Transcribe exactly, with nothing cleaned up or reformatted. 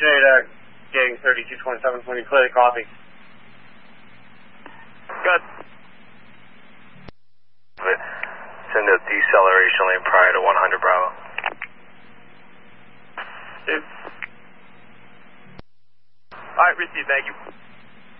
appreciate uh, gang thirty-two twenty-seven when you clear the coffee. Good. Send a deceleration lane prior to one hundred Bravo. Dude. Alright, received, thank you.